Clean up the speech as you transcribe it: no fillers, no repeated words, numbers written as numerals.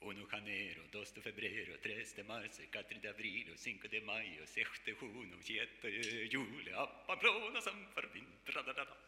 1 janeiro, 2 de febrero, 3 de marzo, 4 de abril, 5 de maio, 6 de junio, 7 de julio, a Pamplona, San Fermín,